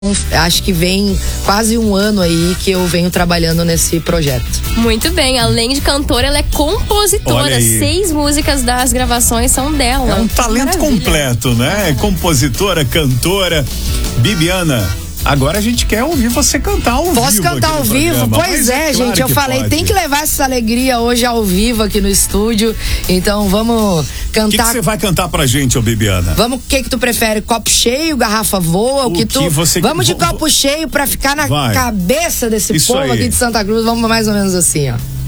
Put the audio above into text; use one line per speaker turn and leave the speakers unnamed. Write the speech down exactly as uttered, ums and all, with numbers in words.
acho que vem quase um ano aí que eu venho trabalhando nesse projeto.
Muito bem, além de cantora, ela é compositora. Seis músicas das gravações são dela.
É um talento
Maravilha.
completo, né? Compositora, cantora. Bibiana, agora a gente quer ouvir você cantar ao
Posso
vivo.
Posso cantar ao vivo?
Programa.
Pois
Mas
é,
é claro
gente, eu
que
falei,
pode.
tem que levar essa alegria hoje ao vivo aqui no estúdio. Então vamos
O que
cantar.
você vai cantar pra gente, ô Bibiana?
Vamos, o que que tu prefere? Copo cheio, garrafa voa? O,
O
que tu.
que você-
Vamos de
Vou-
copo cheio pra ficar na
Vai.
cabeça desse
Isso
povo
aí.
aqui de Santa Cruz. Vamos mais ou menos assim, ó.